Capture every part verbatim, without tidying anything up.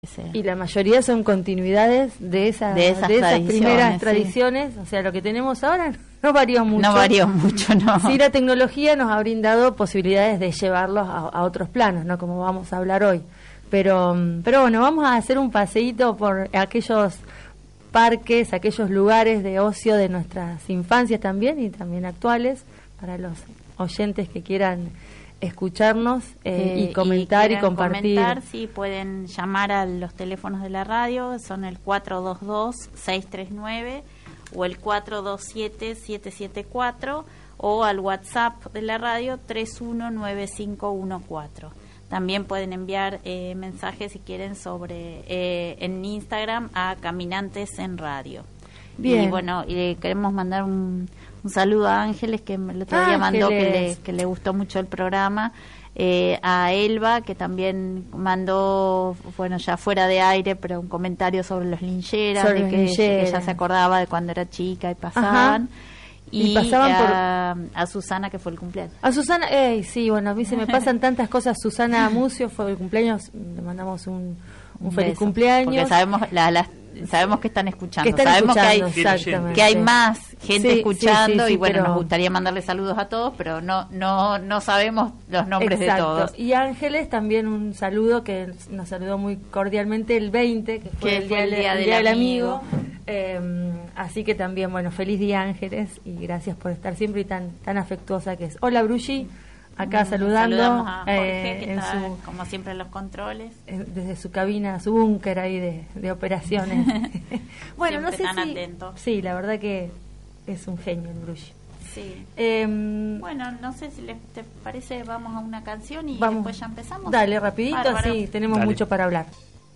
Sí. Y la mayoría son continuidades de esas, de esas, de esas primeras sí. tradiciones. O sea, lo que tenemos ahora no varió mucho. No varió mucho, no. Sí, la tecnología nos ha brindado posibilidades de llevarlos a, a otros planos, ¿no? Como vamos a hablar hoy. Pero, pero bueno, vamos a hacer un paseíto por aquellos parques, aquellos lugares de ocio de nuestras infancias también y también actuales, para los oyentes que quieran escucharnos eh, sí, y comentar y, y compartir. Comentar, sí, pueden llamar a los teléfonos de la radio, son el cuatro dos dos, seis tres nueve o el cuatro dos siete, siete siete cuatro o al WhatsApp de la radio tres uno nueve cinco uno cuatro. También pueden enviar eh, mensajes si quieren sobre eh, en Instagram a Caminantes en Radio. Bien. Y bueno, y queremos mandar un, un saludo a Ángeles, que el otro día mandó que le, que le gustó mucho el programa, eh, a Elba, que también mandó, bueno, ya fuera de aire, pero un comentario sobre los lincheras, sobre de los que, lincheras. que ella se acordaba de cuando era chica y pasaban. Ajá. Y, y pasaban a, por... a Susana, que fue el cumpleaños. A Susana, ey, sí, bueno, a mí se me pasan tantas cosas. Susana Mucio fue el cumpleaños, le mandamos un, un, un feliz beso, cumpleaños. Porque sabemos la, las sabemos que están escuchando, que están sabemos escuchando, que hay que hay más gente sí, escuchando sí, sí, sí, y bueno, pero... nos gustaría mandarle saludos a todos, pero no no no sabemos los nombres Exacto. de todos. Y Ángeles también un saludo que nos saludó muy cordialmente el veinte, que fue que el, día, el día, el del, día del amigo. amigo. Eh, así que también, bueno, feliz día Ángeles y gracias por estar siempre y tan tan afectuosa que es. Hola Brugi, acá mm, saludando a Jorge, eh, que en está, su, como siempre en los controles, eh, desde su cabina, su búnker ahí de, de operaciones. Bueno, siempre no sé tan si atento. Sí, la verdad que es un genio el Brugi. Sí. Eh, bueno, no sé si les te parece, vamos a una canción y vamos. después ya empezamos. Dale, rapidito, Bárbaro. Sí, tenemos Dale. mucho para hablar.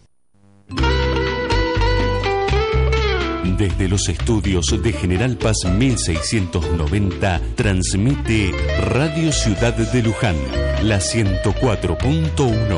Desde los estudios de General Paz mil seiscientos noventa, transmite Radio Ciudad de Luján, la ciento cuatro punto uno.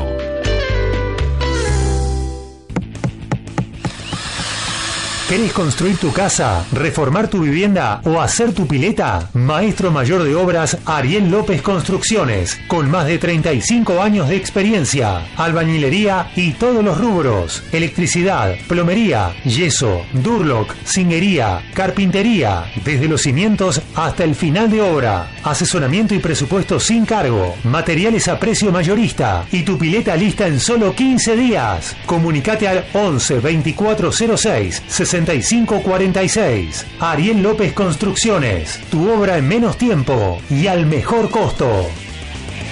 ¿Querés construir tu casa, reformar tu vivienda o hacer tu pileta? Maestro mayor de obras Ariel López Construcciones, con más de treinta y cinco años de experiencia, albañilería y todos los rubros, electricidad, plomería, yeso, durlock, zinguería, carpintería, desde los cimientos hasta el final de obra, asesoramiento y presupuesto sin cargo, materiales a precio mayorista y tu pileta lista en solo quince días. Comunicate al once veinticuatro cero seis sesenta y cinco cuarenta y seis. Ariel López Construcciones, tu obra en menos tiempo y al mejor costo.